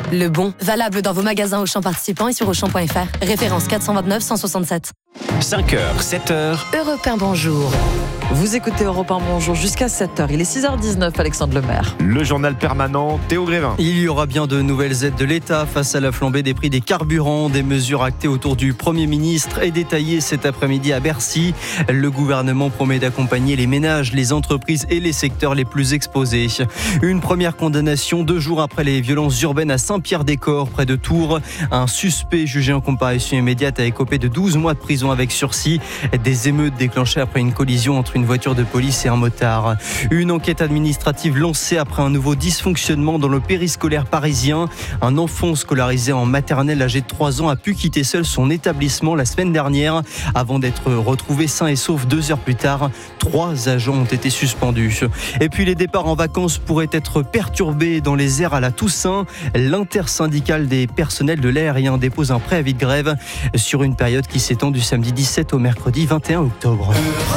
Le bon, valable dans vos magasins Auchan participants et sur Auchan.fr. Référence 429 167. 5h, 7h. Europe 1, bonjour. Vous écoutez Europe 1, bonjour jusqu'à 7h. Il est 6h19, Alexandre Lemaire. Le journal permanent, Théo Grévin. Il y aura bien de nouvelles aides de l'État face à la flambée des prix des carburants. Des mesures actées autour du Premier ministre et détaillées cet après-midi à Bercy. Le gouvernement promet d'accompagner les ménages, les entreprises et les secteurs les plus exposés. Une première condamnation 2 jours après les violences urbaines à Saint-Pierre-des-Corps, près de Tours. Un suspect jugé en comparution immédiate a écopé de 12 mois de prison avec sursis. Des émeutes déclenchées après une collision entre une voiture de police et un motard. Une enquête administrative lancée après un nouveau dysfonctionnement dans le périscolaire parisien. Un enfant scolarisé en maternelle âgé de 3 ans a pu quitter seul son établissement la semaine dernière avant d'être retrouvé sain et sauf 2 heures plus tard. 3 agents ont été suspendus. Et puis les départs en vacances pourraient être perturbés dans les airs à la Toussaint. L'intersyndicale des personnels de l'aérien dépose un préavis de grève sur une période qui s'étend du samedi 17 au mercredi 21 octobre.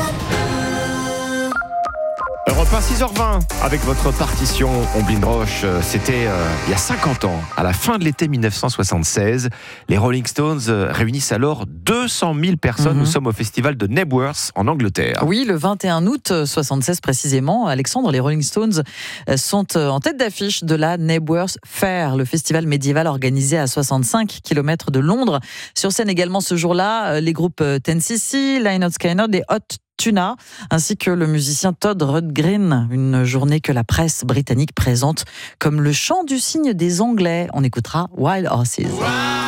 Europe 1, 6h20, avec votre partition Omblin Roche. C'était il y a 50 ans, à la fin de l'été 1976. Les Rolling Stones réunissent alors 200 000 personnes. Nous sommes au festival de Knebworth, en Angleterre. Oui, le 21 août 76 précisément. Alexandre, les Rolling Stones sont en tête d'affiche de la Knebworth Fair, le festival médiéval organisé à 65 km de Londres. Sur scène également ce jour-là, les groupes 10cc, Lynyrd Skynyrd et Hot Tuna, ainsi que le musicien Todd Rundgren. Une journée que la presse britannique présente comme le chant du cygne des Anglais. On écoutera Wild Horses.